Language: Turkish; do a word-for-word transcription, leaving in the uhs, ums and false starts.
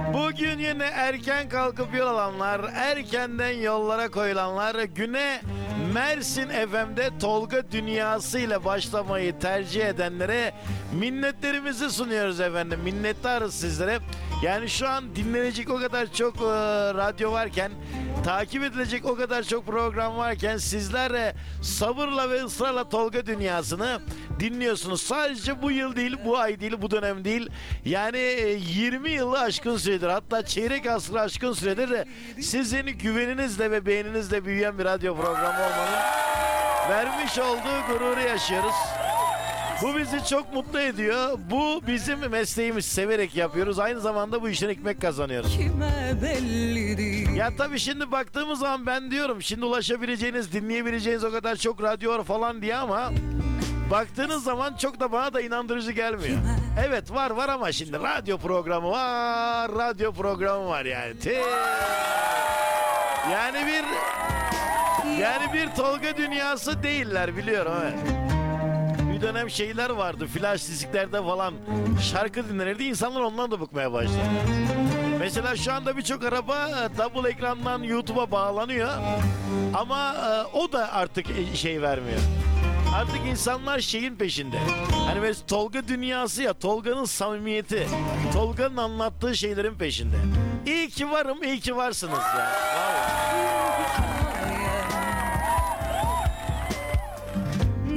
Bugün yine erken kalkıp yol alanlar, erkenden yollara koyulanlar, güne Mersin F M'de Tolga Dünyası ile başlamayı tercih edenlere minnetlerimizi sunuyoruz efendim. Minnettarız sizlere. Yani şu an dinlenecek o kadar çok e, radyo varken, takip edilecek o kadar çok program varken sizler de sabırla ve ısrarla Tolga Dünyası'nı dinliyorsunuz. Sadece bu yıl değil, bu ay değil, bu dönem değil. Yani yirmi yılı aşkın süredir, hatta çeyrek asrı aşkın süredir de sizin güveninizle ve beğeninizle büyüyen bir radyo programı olmanın vermiş olduğu gururu yaşıyoruz. Bu bizi çok mutlu ediyor. Bu bizim mesleğimiz, severek yapıyoruz. Aynı zamanda bu işten ekmek kazanıyoruz. Ya tabii şimdi baktığımız zaman ben diyorum şimdi ulaşabileceğiniz, dinleyebileceğiniz o kadar çok radyo var falan diye ama baktığınız zaman çok da bana da inandırıcı gelmiyor. Evet var var ama şimdi radyo programı var, radyo programı var yani. Tee. Yani bir yani bir Tolga Dünyası değiller biliyorum evet. Bir dönem şeyler vardı, flash disklerde falan şarkı dinlenirdi, insanlar ondan da bıkmaya başladı. Mesela şu anda birçok araba double ekrandan YouTube'a bağlanıyor ama o da artık şey vermiyor. Artık insanlar şeyin peşinde. Hani mesela Tolga Dünyası ya, Tolga'nın samimiyeti, Tolga'nın anlattığı şeylerin peşinde. İyi ki varım, iyi ki varsınız ya. Vallahi.